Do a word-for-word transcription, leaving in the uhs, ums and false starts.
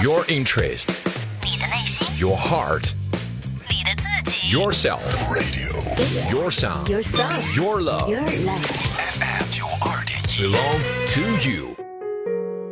Your interest, 你的内心， your heart, 你的自己 yourself, radio, your sound, Your sound your love, Your life F M 九二点一 belong to you.